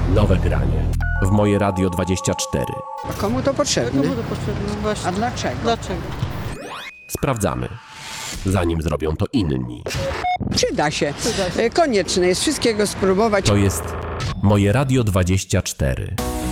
Nowe granie. W Moje Radio 24. A komu to potrzebne? Komu to potrzebne? Właśnie. A dlaczego? Dlaczego? Sprawdzamy, zanim zrobią to inni. Przyda się. Przyda się. Konieczne jest wszystkiego spróbować. To jest Moje Radio 24.